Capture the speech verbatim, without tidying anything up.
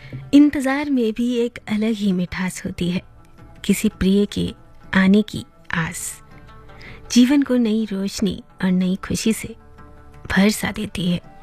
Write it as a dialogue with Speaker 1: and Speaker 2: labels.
Speaker 1: इंतज़ार में भी एक अलग ही मिठास होती है, किसी प्रिय के आने की आस जीवन को नई रोशनी और नई खुशी से भर सा देती है।